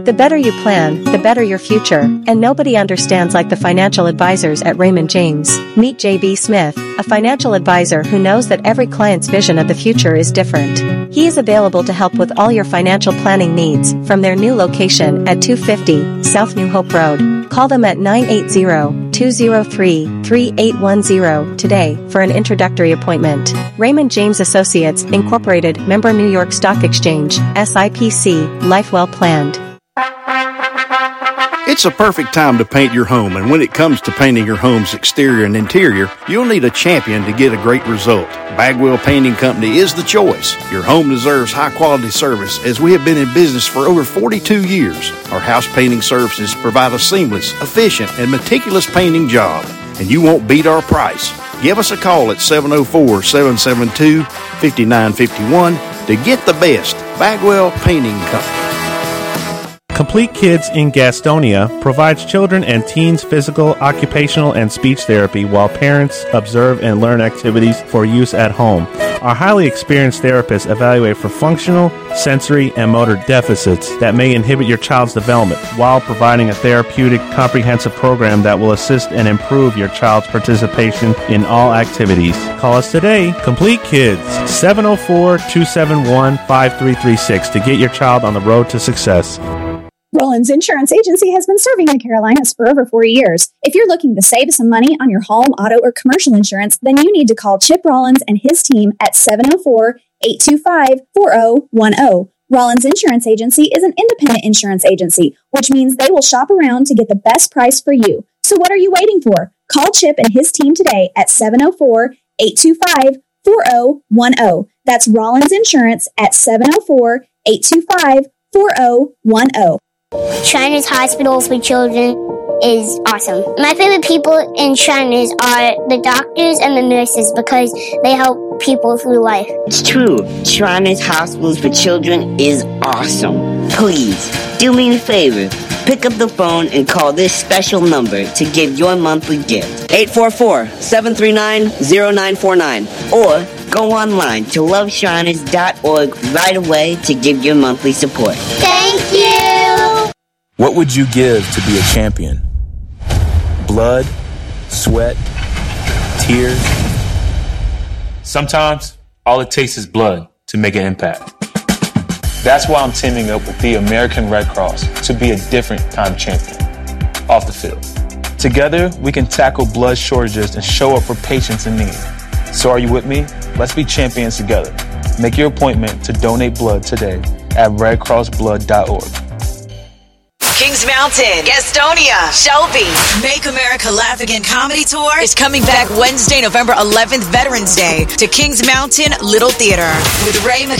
The better you plan, the better your future, and nobody understands like the financial advisors at Raymond James. Meet J.B. Smith, a financial advisor who knows that every client's vision of the future is different. He is available to help with all your financial planning needs from their new location at 250 South New Hope Road. Call them at 980-203-3810 today for an introductory appointment. Raymond James Associates, Incorporated, member New York Stock Exchange, SIPC, life well planned. It's a perfect time to paint your home, and when it comes to painting your home's exterior and interior, you'll need a champion to get a great result. Bagwell Painting Company is the choice. Your home deserves high-quality service, as we have been in business for over 42 years. Our house painting services provide a seamless, efficient, and meticulous painting job, and you won't beat our price. Give us a call at 704-772-5951 to get the best. Bagwell Painting Company. Complete Kids in Gastonia provides children and teens physical, occupational, and speech therapy while parents observe and learn activities for use at home. Our highly experienced therapists evaluate for functional, sensory, and motor deficits that may inhibit your child's development while providing a therapeutic, comprehensive program that will assist and improve your child's participation in all activities. Call us today, Complete Kids, 704-271-5336 to get your child on the road to success. Rollins Insurance Agency has been serving the Carolinas for over 40 years. If you're looking to save some money on your home, auto, or commercial insurance, then you need to call Chip Rollins and his team at 704-825-4010. Rollins Insurance Agency is an independent insurance agency, which means they will shop around to get the best price for you. So what are you waiting for? Call Chip and his team today at 704-825-4010. That's Rollins Insurance at 704-825-4010. Shriners Hospitals for Children is awesome. My favorite people in Shriners are the doctors and the nurses because they help people through life. It's true. Shriners Hospitals for Children is awesome. Please, do me a favor. Pick up the phone and call this special number to give your monthly gift. 844-739-0949. Or go online to loveshriners.org right away to give your monthly support. Thank you! What would you give to be a champion? Blood, sweat, tears? Sometimes, all it takes is blood to make an impact. That's why I'm teaming up with the American Red Cross to be a different kind of champion off the field. Together, we can tackle blood shortages and show up for patients in need. So are you with me? Let's be champions together. Make your appointment to donate blood today at redcrossblood.org. Kings Mountain, Gastonia, Shelby. Make America Laugh Again Comedy Tour is coming back Wednesday, November 11th, Veterans Day, to Kings Mountain Little Theater with Ray McKenna.